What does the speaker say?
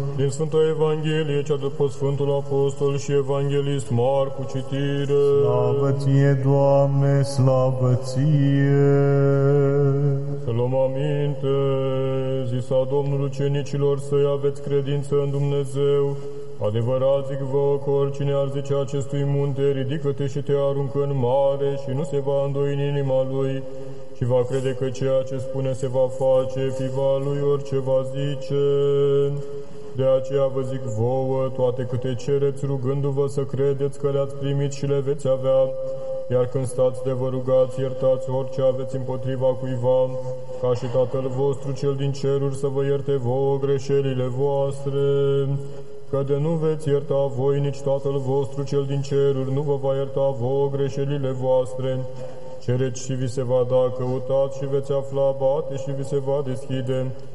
Din Sfânta Evanghelie, cea după Sfântul Apostol și Evanghelist Marcu, citire. Slavă ție, Doamne, slavă ție! Să luăm aminte, zisa Domnul ucenicilor, să-i aveți credință în Dumnezeu. Adevărat zic vouă că oricine ar zice acestui munte, ridică-te și te aruncă în mare, și nu se va îndoi în inima lui, și va crede că ceea ce spune se va face, fiva lui orice va zice. De aceea vă zic vouă, toate câte cereți, rugându-vă să credeți că le-ați primit și le veți avea, iar când stați de vă rugați, iertați orice aveți împotriva cuiva, ca și Tatăl vostru cel din ceruri să vă ierte vouă greșelile voastre. Că de nu veți ierta voi, nici Tatăl vostru cel din ceruri nu vă va ierta vouă greșelile voastre. Cereți și vi se va da, căutați și veți afla, bate și vi se va deschide.